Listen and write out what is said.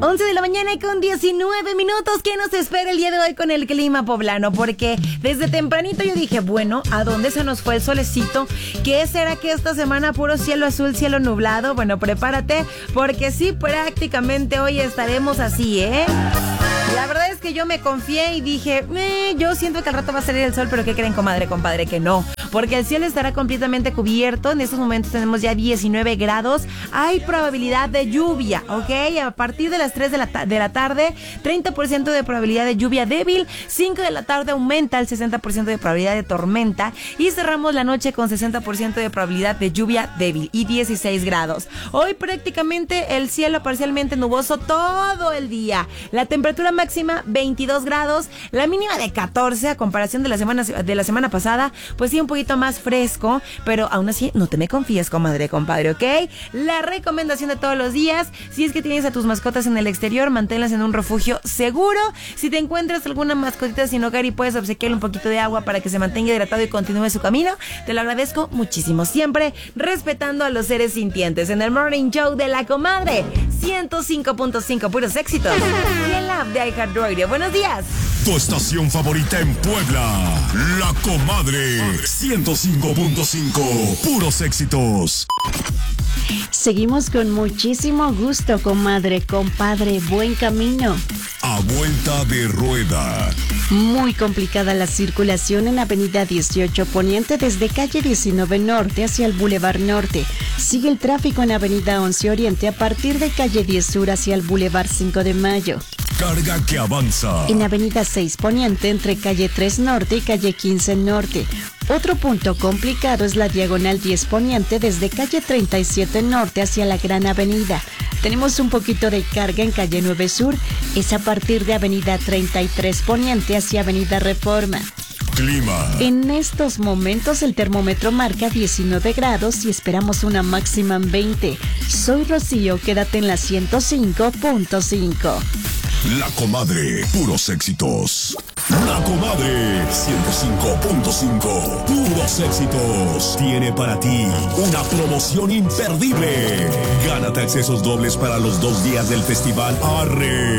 11 de la mañana y con 19 minutos. ¿Qué nos espera el día de hoy con el clima poblano? Porque desde tempranito yo dije, bueno, ¿a dónde se nos fue el solecito? ¿Qué será que esta semana puro cielo azul, cielo nublado? Bueno, prepárate, porque sí, prácticamente hoy estaremos así, ¿eh? La verdad es que yo me confié y dije, yo siento que al rato va a salir el sol, pero ¿qué creen, comadre, compadre? Que no, porque el cielo estará completamente cubierto. En estos momentos tenemos ya 19 grados. Hay probabilidad de lluvia, ¿ok? A partir de las 3 de la tarde, 30% de probabilidad de lluvia débil. 5 de la tarde aumenta el 60% de probabilidad de tormenta. Y cerramos la noche con 60% de probabilidad de lluvia débil y 16 grados. Hoy prácticamente el cielo parcialmente nuboso todo el día. La temperatura máxima 22 grados, la mínima de 14 a comparación de la semana pasada, pues sí, un poquito más fresco, pero aún así no te me confíes, comadre, compadre, ¿ok? La recomendación de todos los días: si es que tienes a tus mascotas en el exterior, manténlas en un refugio seguro. Si te encuentras alguna mascotita sin hogar y puedes obsequiarle un poquito de agua para que se mantenga hidratado y continúe su camino, te lo agradezco muchísimo, siempre respetando a los seres sintientes. En el Morning Show de la Comadre 105.5, puros éxitos, y en la app de iHeartRadio. Buenos días. Tu estación favorita en Puebla, La Comadre 105.5, puros éxitos. Seguimos con muchísimo gusto, comadre, compadre, buen camino. A vuelta de rueda. Muy complicada la circulación en Avenida 18 Poniente desde calle 19 Norte hacia el Boulevard Norte. Sigue el tráfico en Avenida 11 Oriente a partir de calle 10 Sur hacia el Boulevard 5 de Mayo. Carga que avanza. En Avenida 6 Poniente entre calle 3 Norte y calle 15 Norte. Otro punto complicado es la diagonal 10 Poniente desde calle 37 Norte hacia la Gran Avenida. Tenemos un poquito de carga en calle 9 Sur, es a partir de Avenida 33 Poniente hacia Avenida Reforma. Clima. En estos momentos el termómetro marca 19 grados y esperamos una máxima en 20. Soy Rocío, quédate en la 105.5. La Comadre, puros éxitos. La Comadre 105.5, puros éxitos. Tiene para ti una promoción imperdible. Gánate accesos dobles para los 2 días del festival Arre.